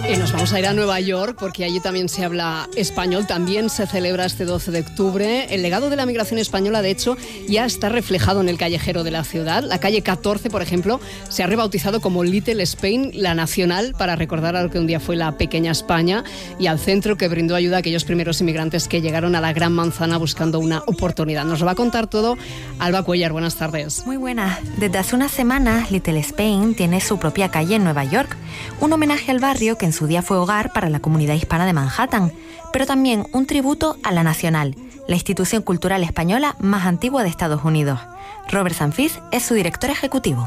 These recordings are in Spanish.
Nos vamos a ir a Nueva York porque allí también se habla español, también se celebra este 12 de octubre. El legado de la migración española, de hecho, ya está reflejado en el callejero de la ciudad. La calle 14, por ejemplo, se ha rebautizado como Little Spain, la nacional, para recordar a lo que un día fue la pequeña España, y al centro que brindó ayuda a aquellos primeros inmigrantes que llegaron a la Gran Manzana buscando una oportunidad. Nos lo va a contar todo Alba Cuellar. Buenas tardes. Muy buenas. Desde hace unas semanas, Little Spain tiene su propia calle en Nueva York, un homenaje al barrio que en su día fue hogar para la comunidad hispana de Manhattan, pero también un tributo a la Nacional, la institución cultural española más antigua de Estados Unidos. Robert Sanfiz es su director ejecutivo.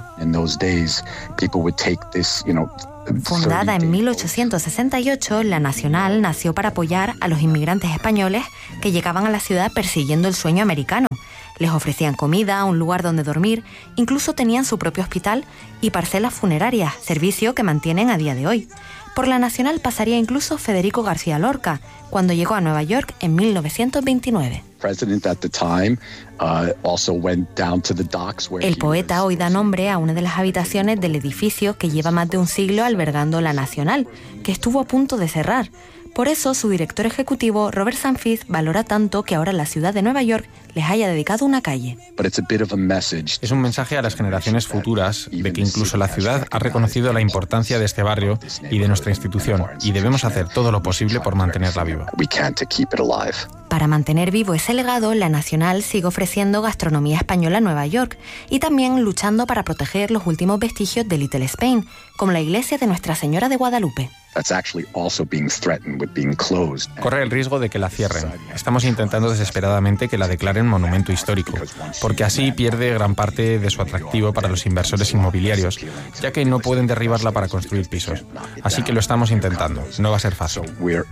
Fundada en 1868, la Nacional nació para apoyar a los inmigrantes españoles que llegaban a la ciudad persiguiendo el sueño americano. Les ofrecían comida, un lugar donde dormir, incluso tenían su propio hospital y parcelas funerarias, servicio que mantienen a día de hoy. Por la Nacional pasaría incluso Federico García Lorca, cuando llegó a Nueva York en 1929. El poeta hoy da nombre a una de las habitaciones del edificio que lleva más de un siglo albergando la Nacional, que estuvo a punto de cerrar. Por eso, su director ejecutivo, Robert Sanfiz, valora tanto que ahora la ciudad de Nueva York les haya dedicado una calle. Es un mensaje a las generaciones futuras de que incluso la ciudad ha reconocido la importancia de este barrio y de nuestra institución, y debemos hacer todo lo posible por mantenerla viva. Para mantener vivo ese legado, la Nacional sigue ofreciendo gastronomía española en Nueva York y también luchando para proteger los últimos vestigios de Little Spain, como la iglesia de Nuestra Señora de Guadalupe. Corre el riesgo de que la cierren. Estamos intentando desesperadamente que la declaren monumento histórico, porque así pierde gran parte de su atractivo para los inversores inmobiliarios, ya que no pueden derribarla para construir pisos. Así que lo estamos intentando. No va a ser fácil.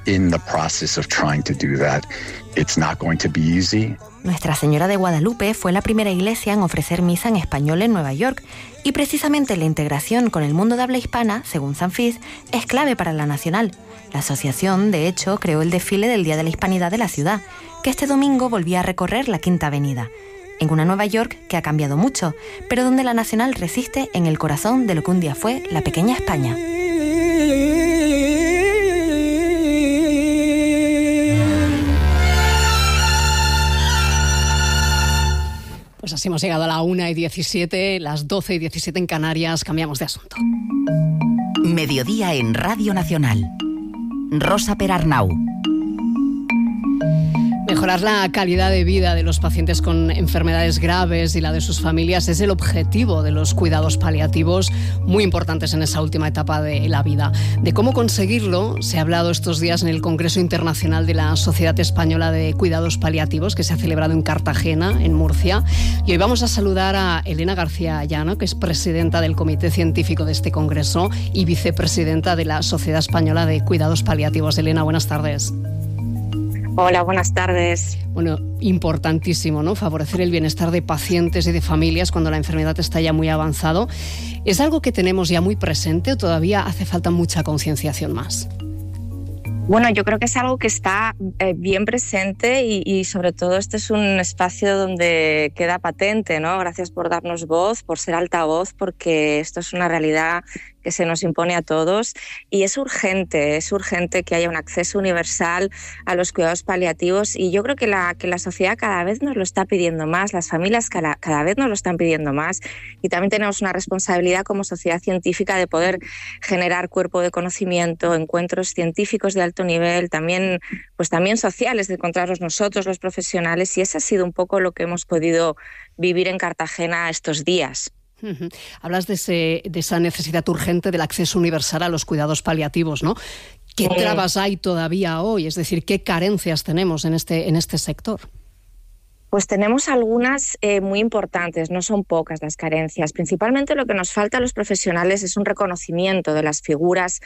Nuestra Señora de Guadalupe fue la primera iglesia en ofrecer misa en español en Nueva York, y precisamente la integración con el mundo de habla hispana, según Sanfiz, es clave para la Nacional. La asociación, de hecho, creó el desfile del Día de la Hispanidad de la ciudad, que este domingo volvía a recorrer la Quinta Avenida, en una Nueva York que ha cambiado mucho, pero donde la Nacional resiste en el corazón de lo que un día fue la pequeña España. Pues así hemos llegado a la 1:17, las 12:17 en Canarias. Cambiamos de asunto. Mediodía en Radio Nacional. Rosa Perarnau. Mejorar la calidad de vida de los pacientes con enfermedades graves y la de sus familias es el objetivo de los cuidados paliativos, muy importantes en esa última etapa de la vida. De cómo conseguirlo se ha hablado estos días en el Congreso Internacional de la Sociedad Española de Cuidados Paliativos, que se ha celebrado en Cartagena, en Murcia. Y hoy vamos a saludar a Elena García Llano, que es presidenta del Comité Científico de este Congreso y vicepresidenta de la Sociedad Española de Cuidados Paliativos. Elena, buenas tardes. Hola, buenas tardes. Bueno, importantísimo, ¿no? Favorecer el bienestar de pacientes y de familias cuando la enfermedad está ya muy avanzado. ¿Es algo que tenemos ya muy presente o todavía hace falta mucha concienciación más? Bueno, yo creo que es algo que está bien presente y sobre todo este es un espacio donde queda patente, ¿no? Gracias por darnos voz, por ser altavoz, porque esto es una realidad que se nos impone a todos y es urgente que haya un acceso universal a los cuidados paliativos, y yo creo que la sociedad cada vez nos lo está pidiendo más, las familias cada vez nos lo están pidiendo más, y también tenemos una responsabilidad como sociedad científica de poder generar cuerpo de conocimiento, encuentros científicos de alto nivel, también sociales, de encontrarnos nosotros los profesionales, y eso ha sido un poco lo que hemos podido vivir en Cartagena estos días. Hablas de esa necesidad urgente del acceso universal a los cuidados paliativos, ¿no? ¿Qué trabas hay todavía hoy? Es decir, ¿qué carencias tenemos en este sector? Pues tenemos algunas muy importantes, no son pocas las carencias. Principalmente lo que nos falta a los profesionales es un reconocimiento de las figuras,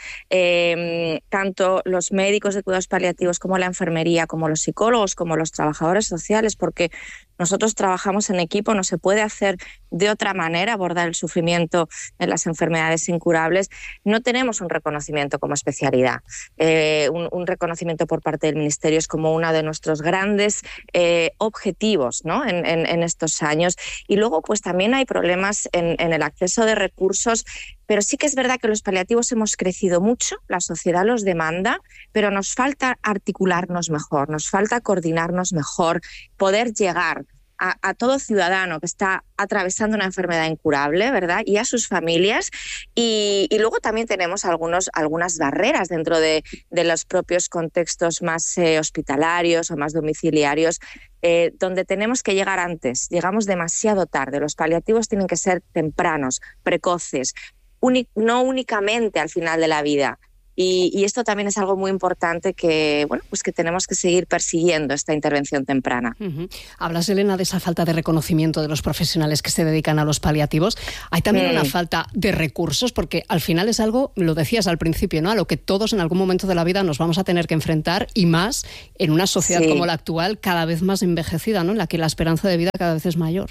tanto los médicos de cuidados paliativos como la enfermería, como los psicólogos, como los trabajadores sociales, porque nosotros trabajamos en equipo, no se puede hacer de otra manera abordar el sufrimiento en las enfermedades incurables. No tenemos un reconocimiento como especialidad. Un reconocimiento por parte del Ministerio es como uno de nuestros grandes objetivos, ¿no? en estos años. Y luego pues también hay problemas en el acceso de recursos Pero sí que es verdad que los paliativos hemos crecido mucho, la sociedad los demanda, pero nos falta articularnos mejor, nos falta coordinarnos mejor, poder llegar a todo ciudadano que está atravesando una enfermedad incurable, ¿verdad? Y a sus familias. Y luego también tenemos algunas barreras dentro de los propios contextos más hospitalarios o más domiciliarios, donde tenemos que llegar antes. Llegamos demasiado tarde. Los paliativos tienen que ser tempranos, precoces, no únicamente al final de la vida. Y esto también es algo muy importante que tenemos que seguir persiguiendo, esta intervención temprana. Hablas, Elena, de esa falta de reconocimiento de los profesionales que se dedican a los paliativos. Hay también una falta de recursos, porque al final es algo, lo decías al principio, ¿no?, a lo que todos en algún momento de la vida nos vamos a tener que enfrentar, y más en una sociedad como la actual, cada vez más envejecida, ¿no?, en la que la esperanza de vida cada vez es mayor.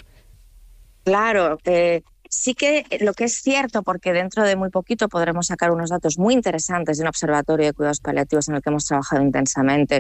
Claro, sí que lo que es cierto, porque dentro de muy poquito podremos sacar unos datos muy interesantes de un observatorio de cuidados paliativos en el que hemos trabajado intensamente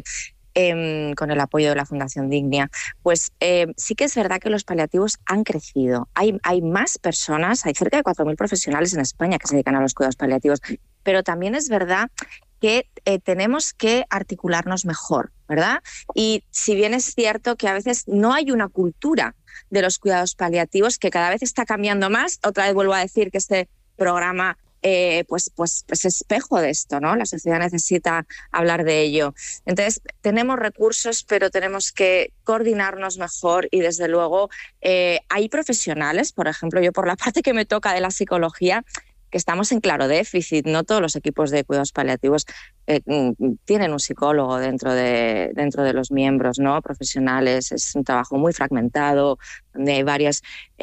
con el apoyo de la Fundación Dignia, pues sí que es verdad que los paliativos han crecido. Hay más personas, hay cerca de 4.000 profesionales en España que se dedican a los cuidados paliativos, pero también es verdad que tenemos que articularnos mejor, ¿verdad? Y si bien es cierto que a veces no hay una cultura de los cuidados paliativos, que cada vez está cambiando más, otra vez vuelvo a decir que este programa pues es espejo de esto, ¿no? La sociedad necesita hablar de ello. Entonces, tenemos recursos, pero tenemos que coordinarnos mejor y, desde luego, hay profesionales, por ejemplo, yo por la parte que me toca de la psicología, que estamos en claro déficit. No todos los equipos de cuidados paliativos tienen un psicólogo dentro de los miembros, ¿no?, profesionales. Es un trabajo muy fragmentado, donde hay varias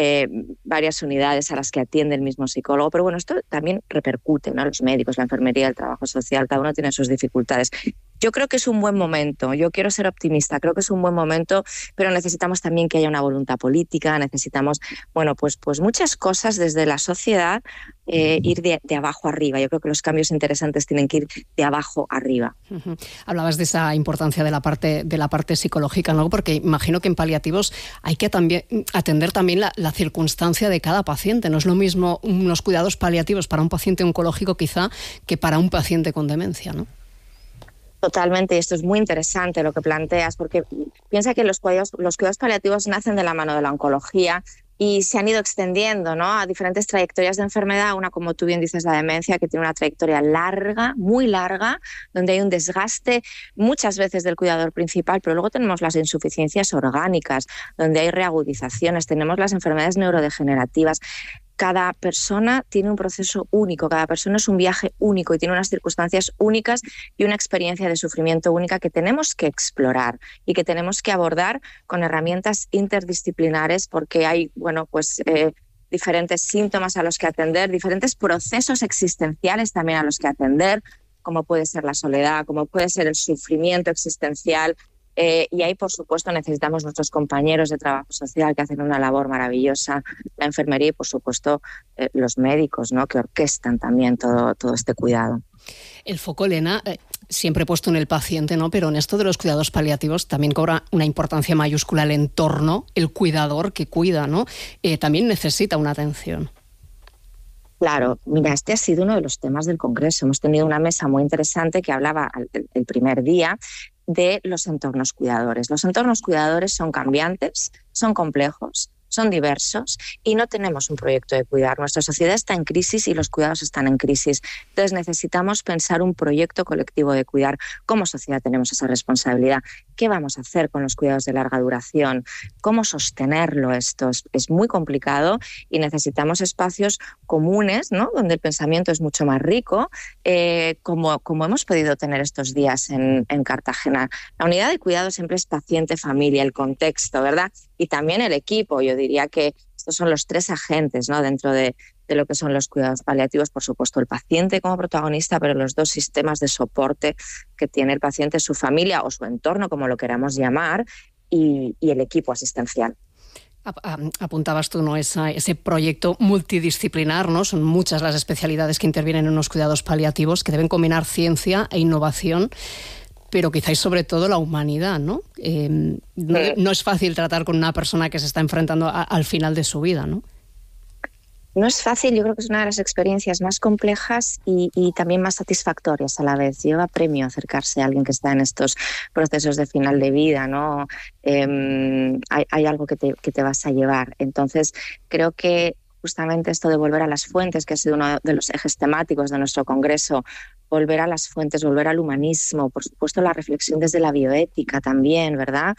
unidades a las que atiende el mismo psicólogo. Pero bueno, esto también repercute, ¿no?, los médicos, la enfermería, el trabajo social, cada uno tiene sus dificultades. Yo creo que es un buen momento, yo quiero ser optimista, creo que es un buen momento, pero necesitamos también que haya una voluntad política, necesitamos, pues muchas cosas desde la sociedad, ir de abajo arriba. Yo creo que los cambios interesantes tienen que ir de abajo arriba. Hablabas de esa importancia de la parte psicológica, ¿no? Porque imagino que en paliativos hay que también atender también la circunstancia de cada paciente. No es lo mismo unos cuidados paliativos para un paciente oncológico quizá que para un paciente con demencia, ¿no? Totalmente, y esto es muy interesante lo que planteas, porque piensa que los cuidados paliativos nacen de la mano de la oncología y se han ido extendiendo, ¿no?, a diferentes trayectorias de enfermedad. Una, como tú bien dices, la demencia, que tiene una trayectoria larga, muy larga, donde hay un desgaste muchas veces del cuidador principal, pero luego tenemos las insuficiencias orgánicas, donde hay reagudizaciones, tenemos las enfermedades neurodegenerativas. Cada persona tiene un proceso único, cada persona es un viaje único y tiene unas circunstancias únicas y una experiencia de sufrimiento única que tenemos que explorar y que tenemos que abordar con herramientas interdisciplinares, porque hay, diferentes síntomas a los que atender, diferentes procesos existenciales también a los que atender, como puede ser la soledad, como puede ser el sufrimiento existencial. Y ahí, por supuesto, necesitamos nuestros compañeros de trabajo social, que hacen una labor maravillosa, la enfermería y, por supuesto, los médicos, ¿no?, que orquestan también todo este cuidado. El foco, Elena, siempre puesto en el paciente, ¿no?, pero en esto de los cuidados paliativos también cobra una importancia mayúscula el entorno, el cuidador que cuida, ¿no? También necesita una atención. Claro, mira, este ha sido uno de los temas del Congreso. Hemos tenido una mesa muy interesante que hablaba el primer día de los entornos cuidadores. Los entornos cuidadores son cambiantes, son complejos, son diversos y no tenemos un proyecto de cuidar. Nuestra sociedad está en crisis y los cuidados están en crisis. Entonces necesitamos pensar un proyecto colectivo de cuidar. Como sociedad tenemos esa responsabilidad. ¿Qué vamos a hacer con los cuidados de larga duración? ¿Cómo sostenerlo esto? Es muy complicado y necesitamos espacios comunes, ¿no?, donde el pensamiento es mucho más rico, como hemos podido tener estos días en Cartagena. La unidad de cuidado siempre es paciente, familia, el contexto, ¿verdad? Y también el equipo. Yo diría que estos son los tres agentes, ¿no?, dentro de lo que son los cuidados paliativos. Por supuesto, el paciente como protagonista, pero los dos sistemas de soporte que tiene el paciente, su familia o su entorno, como lo queramos llamar, y el equipo asistencial. Apuntabas tú, ¿no?, ese proyecto multidisciplinar, ¿no? Son muchas las especialidades que intervienen en los cuidados paliativos, que deben combinar ciencia e innovación, pero quizás sobre todo la humanidad, ¿no? No es fácil tratar con una persona que se está enfrentando al final de su vida, ¿no? No es fácil, yo creo que es una de las experiencias más complejas y también más satisfactorias a la vez. Lleva premio acercarse a alguien que está en estos procesos de final de vida, ¿no? Hay algo que te vas a llevar. Entonces, creo que justamente esto de volver a las fuentes, que ha sido uno de los ejes temáticos de nuestro congreso, volver a las fuentes, volver al humanismo, por supuesto la reflexión desde la bioética también, ¿verdad?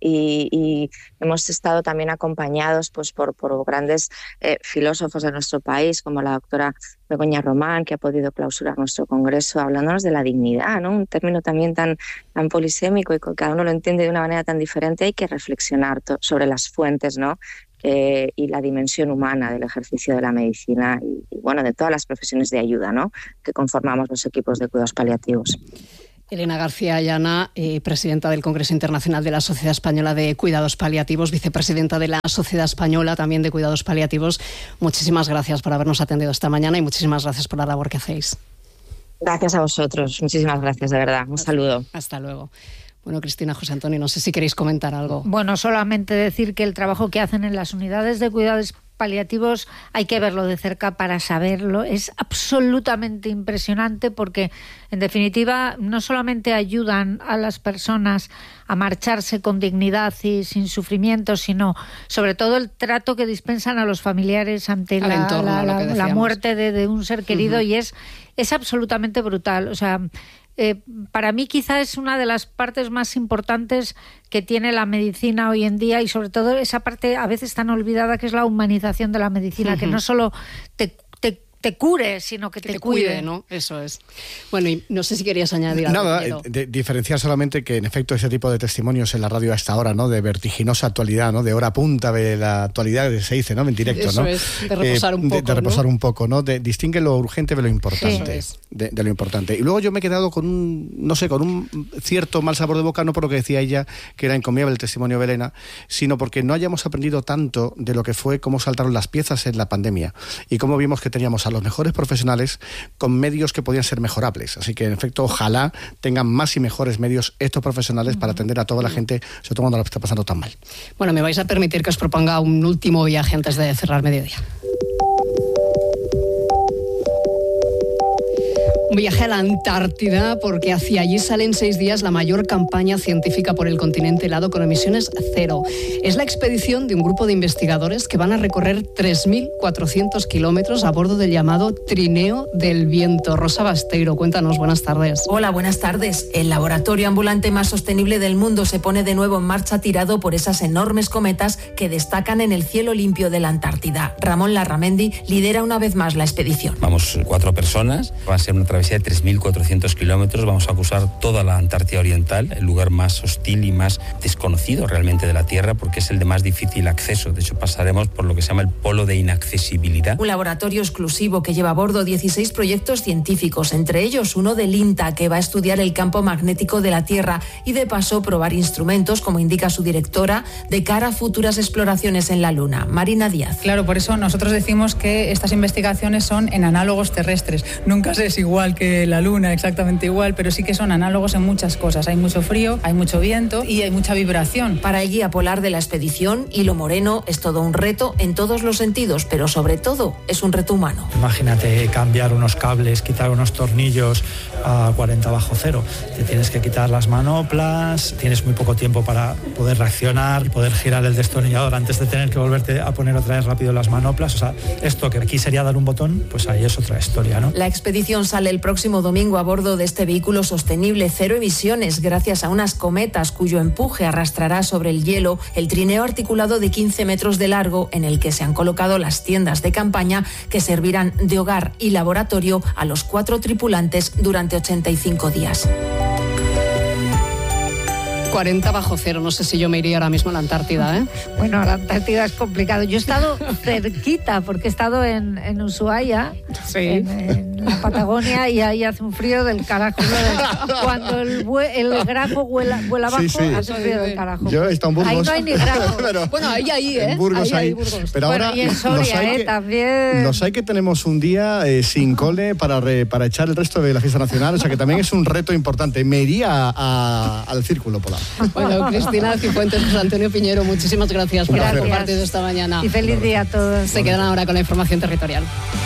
Y hemos estado también acompañados pues, por grandes filósofos de nuestro país, como la doctora Begoña Román, que ha podido clausurar nuestro congreso, hablándonos de la dignidad, ¿no? Un término también tan polisémico y que cada uno lo entiende de una manera tan diferente. Hay que reflexionar sobre las fuentes, ¿no? Y la dimensión humana del ejercicio de la medicina y bueno, de todas las profesiones de ayuda, ¿no? Que conformamos los equipos de cuidados paliativos. Elena García Ayana, presidenta del Congreso Internacional de la Sociedad Española de Cuidados Paliativos, vicepresidenta de la Sociedad Española también de Cuidados Paliativos. Muchísimas gracias por habernos atendido esta mañana y muchísimas gracias por la labor que hacéis. Gracias a vosotros, muchísimas gracias, de verdad. Un saludo. Hasta luego. Bueno, Cristina, José Antonio, no sé si queréis comentar algo. Bueno, solamente decir que el trabajo que hacen en las unidades de cuidados paliativos hay que verlo de cerca para saberlo. Es absolutamente impresionante porque, en definitiva, no solamente ayudan a las personas a marcharse con dignidad y sin sufrimiento, sino sobre todo el trato que dispensan a los familiares ante la muerte de un ser querido. Y es absolutamente brutal. O sea, para mí quizá es una de las partes más importantes que tiene la medicina hoy en día, y sobre todo esa parte a veces tan olvidada que es la humanización de la medicina, que no solo te cure, sino que te cuide, ¿no? Eso es. Bueno, y no sé si querías añadir algo. Nada, diferenciar solamente que en efecto ese tipo de testimonios en la radio a esta hora, ¿no? De vertiginosa actualidad, ¿no? De hora punta de la actualidad, se dice, ¿no? En directo, eso ¿no? Es, de reposar un poco, de reposar, ¿no? Un poco, ¿no? Distingue lo urgente de lo importante. Sí. De lo importante. Y luego yo me he quedado con un cierto mal sabor de boca, no por lo que decía ella, que era encomiable el testimonio de Elena, sino porque no hayamos aprendido tanto de lo que fue cómo saltaron las piezas en la pandemia y cómo vimos que teníamos a los mejores profesionales con medios que podían ser mejorables. Así que, en efecto, ojalá tengan más y mejores medios estos profesionales para atender a toda la gente, sobre todo cuando lo está pasando tan mal. Bueno, me vais a permitir que os proponga un último viaje antes de cerrar Mediodía. Un viaje a la Antártida, porque hacia allí sale en 6 días la mayor campaña científica por el continente helado con emisiones cero. Es la expedición de un grupo de investigadores que van a recorrer 3.400 kilómetros a bordo del llamado Trineo del Viento. Rosa Basteiro, cuéntanos, buenas tardes. Hola, buenas tardes. El laboratorio ambulante más sostenible del mundo se pone de nuevo en marcha, tirado por esas enormes cometas que destacan en el cielo limpio de la Antártida. Ramón Larramendi lidera una vez más la expedición. Vamos 4 personas, va a ser una travesía de 3.400 kilómetros, vamos a cruzar toda la Antártida Oriental, el lugar más hostil y más desconocido realmente de la Tierra, porque es el de más difícil acceso. De hecho, pasaremos por lo que se llama el polo de inaccesibilidad. Un laboratorio exclusivo que lleva a bordo 16 proyectos científicos, entre ellos uno del INTA, que va a estudiar el campo magnético de la Tierra y de paso probar instrumentos, como indica su directora, de cara a futuras exploraciones en la Luna. Marina Díaz. Claro, por eso nosotros decimos que estas investigaciones son en análogos terrestres. Nunca es igual que la Luna, exactamente igual, pero sí que son análogos en muchas cosas. Hay mucho frío, hay mucho viento y hay mucha vibración. Para el guía polar de la expedición, Hilo Moreno, es todo un reto en todos los sentidos, pero sobre todo es un reto humano. Imagínate cambiar unos cables, quitar unos tornillos a 40 bajo cero. Te tienes que quitar las manoplas, tienes muy poco tiempo para poder reaccionar y poder girar el destornillador antes de tener que volverte a poner otra vez rápido las manoplas. O sea, esto que aquí sería dar un botón, pues ahí es otra historia, ¿no? La expedición sale el próximo domingo a bordo de este vehículo sostenible cero emisiones, gracias a unas cometas cuyo empuje arrastrará sobre el hielo el trineo articulado de 15 metros de largo, en el que se han colocado las tiendas de campaña que servirán de hogar y laboratorio a los 4 tripulantes durante 85 días. 40 bajo cero, no sé si yo me iría ahora mismo a la Antártida, ¿eh? Bueno, la Antártida es complicado. Yo he estado cerquita, porque he estado en Ushuaia, sí, en la Patagonia y ahí hace un frío del carajo. Cuando el grafo vuela abajo, hace frío del carajo. Yo he estado en Burgos. Ahí no hay ni grafo. Bueno, ahí, ¿eh? En Burgos hay. Pero bueno, ahora y en Soria, también. Los hay que tenemos un día sin cole para echar el resto de la fiesta nacional, o sea que también es un reto importante. Me iría al Círculo Polar. Bueno, Cristina Cifuentes, José Antonio Piñero, muchísimas gracias por haber compartido esta mañana. Y feliz día a todos. Se quedan ahora con la información territorial.